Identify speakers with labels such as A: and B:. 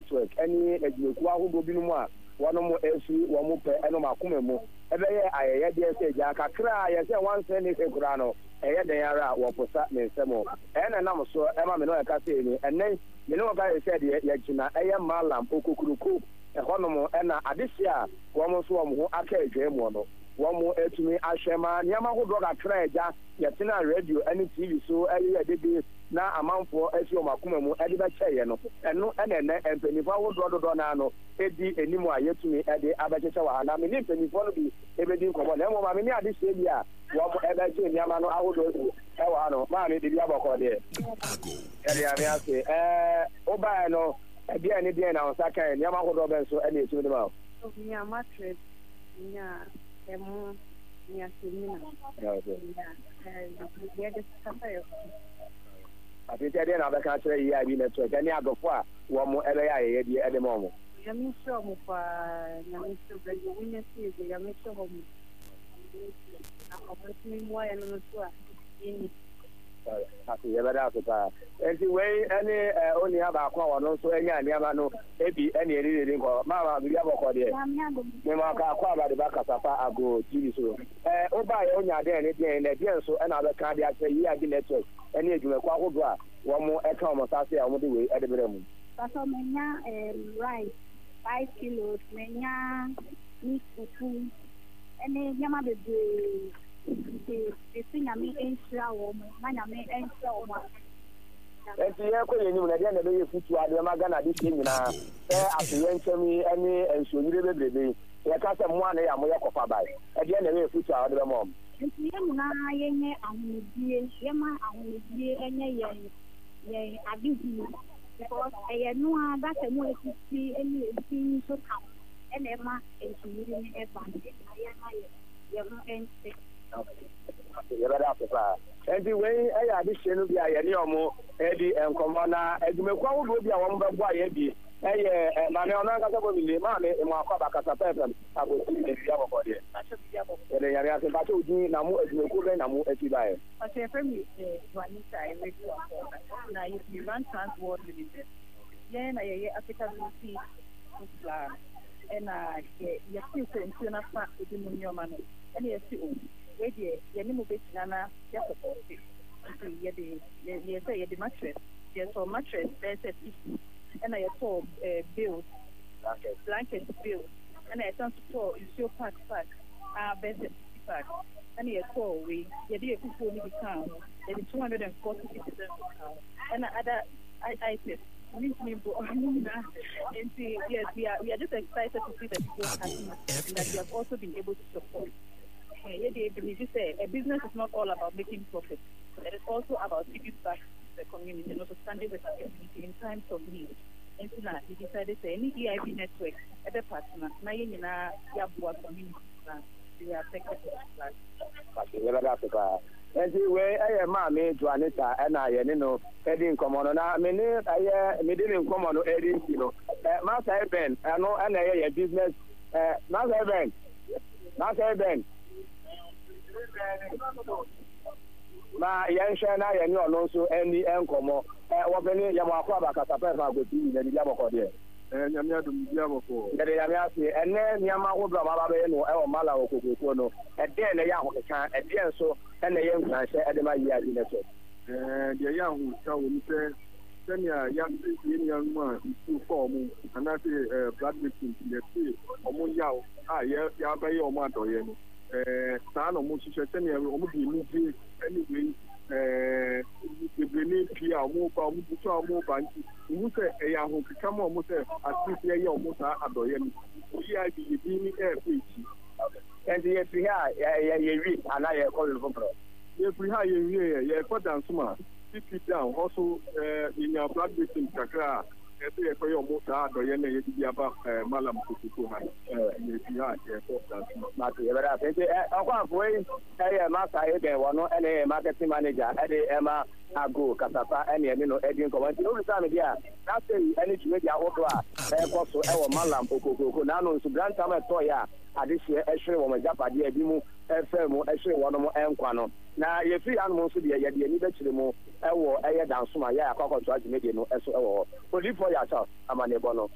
A: network any eduku ahodo binu a wono mo efi wo mo pe eno makoma mu ebe ye ayeye de ese ja kakra ye se wan se ni se kura no eye den ara wo posa ne nsemo na nam so e ma me no ka se ni enen me no ga se de ye gina eye malam okukuruku hono na adehye a wo mo so wo ho aka edwemu no wo mo etumi ahwema niam ahodo ga tra eja yetina radio ani TV so eye de na amanfo esi o makoma mu ede be cheye no eno ene empenifo ahodo dodo na no edi enimu a yetumi ede abecheche wa na me ni empenifo no bi ebedi nkomo na mo ma me ni adehye bi a wo mo ebe che niam no ahodo e wa no ma me de bi aboko de ede ari ase oba no ebi ani de na osaka niam ahodo be so ene etumi de ma
B: nya mattress nya emu nya semina ya de sasa yo
A: ati tede na be ka kire yi abi network ani agofo a wo mo ebe ya ye de ede mo mo
B: ya mi so mo pa na mi so be winya si ya mi so mo ni mo ya no so a ni ati ye bada so pa enti we ani oni aba kwa wono so enya ani aba no ebi ani eri nko mama bi aboko de me ma ka kwa ba de ba kasapa ago TV so oba ye onya de ni de na de so na be ka de ase yi agi network ani edwuma kwa hodo a wo mo e ka mo sase a mo de we e de bere mu so menya rice 5 kilos menya meat fufu ene nyama de Nyame ensra wo mo na nyame ensra wo mo
A: enti ye ko ye nyum na de na be ye futu ade ma ga na de se nyina asoye nchemi ene ensuonyire bebrebe ye ka se mo ana ya mo ye kofa bai e de na be futu ade be mo
B: enti ye na ye nye ahunidie ye ma ahunidie enye ye adihu because ye no ada se mo eti ene eti so ka ene ma ensuonyire ne e ba ye na ye mo ense
A: ye bada so enti we aya de shenu bia ye ne omo edi enkomo na edumekwa wo bia wo mbagbo aye bi eye ma ne ona nka so bi ma me mo akwa bakasa pepem ago ti ne bia boko de ede yare ase ba to din na mo edumekwu be na mo eti bae
B: okay from Juanita I make you na you run transport limited yeah na ye Africa Beauty plan and ye see so na fa edi mo nyoma no and ye see we dey ye ni mo be na ya support it ye the mattress yes so mattress there's a and I saw bills blanket bills and I sent to issue pack best pack and I saw we ye dey people ni become 240% and other items and see yes we are just excited to see that people happy and that we have also been able to support. They believe a business is not all about making profit. It is also about giving back to the community and also standing with our community in times of need. And so now we decided to any EIB network, every partner, now you know, community plan. We are affected with this plan.
A: Anyway, I am Mammy Juanita and I, heading common. Now, me didn't come on Eddie, Master Ben, I know, and a business, Master Ben. Na yensha na ye ni ono so eni enkomo wo beni ya makwa bakata pefa go ti ni dia boko de nyame adum dia boko de ya me ase ene niama hodo ma ba no e o mala okokoko no e de na ya hokekan e de so ene ye nkanse e de ma yi adi ne so de ya hu ka wo ni se senia ya ni ya ma isu ko mu anase blood victim ye ti omo yawo ya ba ye omo adoye ni saa no mo hihye sene o mo di ni di anyway ebeni pia o mo ba o mo buso o mo ba nti mu se ya ho kika mo mo se asisi ye o mo saa adoye ni o ya bi ye bi ni page and ye fi ha ye wi ana ye ko lo fo ye fi ha ye wi ye ko dance ma sit down also in your blood victim kakra ese ko yo mo saa adoye na ye bi aba malam kuku ha ye fi ha ye ko dance ma to ye bera pe akwa foi e ma sa e be wono ene marketing manager e de ema ago kasapa ene ene no edin comment no bisa me dia na say ene tumi dia hodo a e ko so e wo malam kokoko na no so grant am to ya adehye e hwere wo majapade e bi mu e fe mu e hwere wono mo enkwa no na ye fi anu mo so de ye de ni be kire mu e wo e ye dansoma ya akoko to agime de no e so e wo olifo ya cha amane bo no